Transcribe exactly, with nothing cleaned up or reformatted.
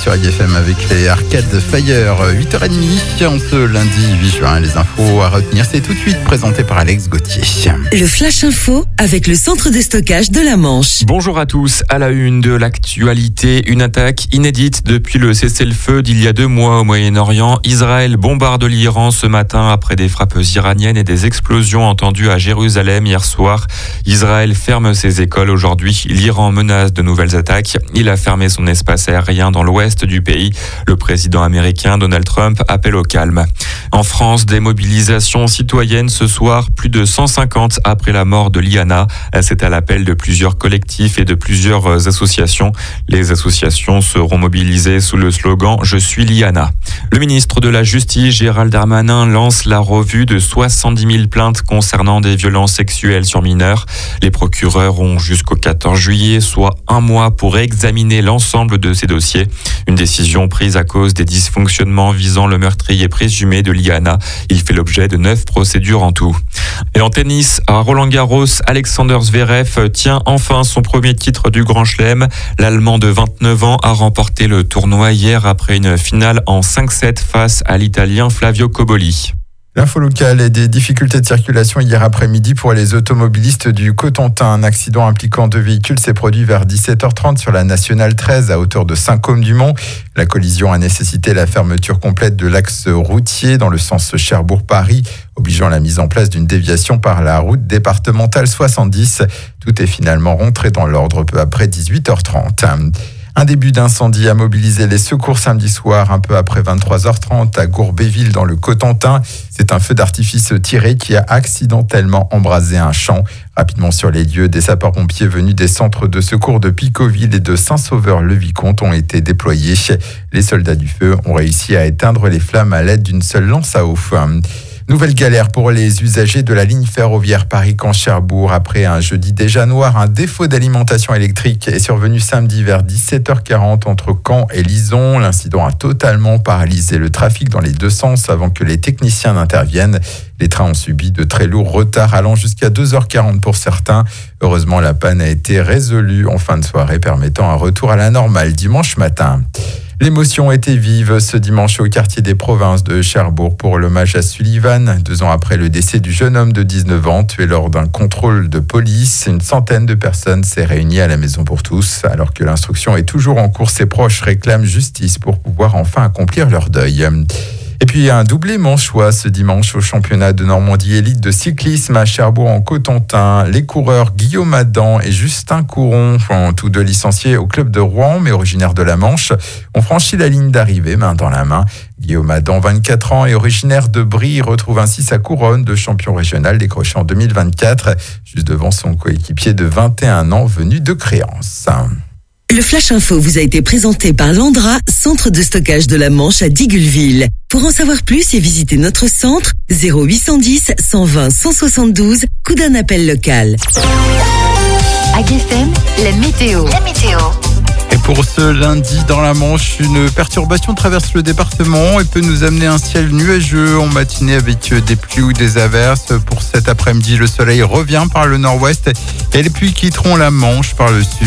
sur I F M avec les Arcade Fire. huit heures trente en ce lundi huit juin. Les infos à retenir, c'est tout de suite présenté par Alex Gauthier. Le Flash Info avec le centre de stockage de la Manche. Bonjour à tous. À la une de l'actualité, une attaque inédite depuis le cessez-le-feu d'il y a deux mois au Moyen-Orient. Israël bombarde l'Iran ce matin après des frappes iraniennes et des explosions entendues à Jérusalem hier soir. Israël ferme ses écoles aujourd'hui. L'Iran menace de nouvelles attaques. Il a fermé son espace aérien dans l'ouest du pays. Le président américain Donald Trump appelle au calme. En France, des mobilisations citoyennes ce soir, plus de cent cinquante après la mort de Liana. C'est à l'appel de plusieurs collectifs et de plusieurs associations. Les associations seront mobilisées sous le slogan « Je suis Liana ». Le ministre de la Justice, Gérald Darmanin, lance la revue de soixante-dix mille plaintes concernant des violences sexuelles sur mineurs. Les procureurs ont jusqu'au quatorze juillet, soit un mois pour examiner l'ensemble de ces dossiers. Une décision prise à cause des dysfonctionnements visant le meurtrier présumé de Liana. Il fait l'objet de neuf procédures en tout. Et en tennis, à Roland-Garros, Alexander Zverev tient enfin son premier titre du Grand Chelem. L'Allemand de vingt-neuf ans a remporté le tournoi hier après une finale en cinq sept face à l'Italien Flavio Cobolli. L'info locale et des difficultés de circulation hier après-midi pour les automobilistes du Cotentin. Un accident impliquant deux véhicules s'est produit vers dix-sept heures trente sur la nationale treize à hauteur de Saint-Côme-du-Mont. La collision a nécessité la fermeture complète de l'axe routier dans le sens Cherbourg-Paris, obligeant la mise en place d'une déviation par la route départementale soixante-dix. Tout est finalement rentré dans l'ordre peu après dix-huit heures trente. Un début d'incendie a mobilisé les secours samedi soir, un peu après vingt-trois heures trente à Gourbéville dans le Cotentin. C'est un feu d'artifice tiré qui a accidentellement embrasé un champ. Rapidement sur les lieux, des sapeurs-pompiers venus des centres de secours de Picoville et de Saint-Sauveur-le-Vicomte ont été déployés. Les soldats du feu ont réussi à éteindre les flammes à l'aide d'une seule lance à eau. Nouvelle galère pour les usagers de la ligne ferroviaire Paris-Caen-Cherbourg. Après un jeudi déjà noir, un défaut d'alimentation électrique est survenu samedi vers dix-sept heures quarante entre Caen et Lison. L'incident a totalement paralysé le trafic dans les deux sens avant que les techniciens n'interviennent. Les trains ont subi de très lourds retards allant jusqu'à deux heures quarante pour certains. Heureusement, la panne a été résolue en fin de soirée, permettant un retour à la normale dimanche matin. L'émotion était vive ce dimanche au quartier des Provinces de Cherbourg pour l'hommage à Sullivan. Deux ans après le décès du jeune homme de dix-neuf ans tué lors d'un contrôle de police, une centaine de personnes s'est réunie à la Maison pour tous. Alors que l'instruction est toujours en cours, ses proches réclament justice pour pouvoir enfin accomplir leur deuil. Et puis un doublé manchois ce dimanche au championnat de Normandie élite de cyclisme à Cherbourg en Cotentin. Les coureurs Guillaume Adam et Justin Couron, tous deux licenciés au club de Rouen mais originaires de la Manche, ont franchi la ligne d'arrivée main dans la main. Guillaume Adam, vingt-quatre ans et originaire de Brie, retrouve ainsi sa couronne de champion régional décroché en deux mille vingt-quatre, juste devant son coéquipier de vingt et un ans venu de Créance. Le Flash Info vous a été présenté par Landra, centre de stockage de la Manche à Digueulville. Pour en savoir plus et visiter notre centre, zéro huit cent dix, cent vingt, cent soixante-douze, coup d'un appel local. A G F M, la météo. La météo. Et pour ce lundi dans la Manche, une perturbation traverse le département et peut nous amener un ciel nuageux en matinée avec des pluies ou des averses. Pour cet après-midi, le soleil revient par le nord-ouest et les pluies quitteront la Manche par le sud.